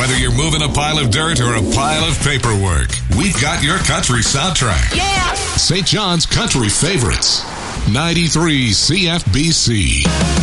Whether you're moving a pile of dirt or a pile of paperwork, we've got your country soundtrack. Yeah! St. John's Country Favorites. 93 CFBC.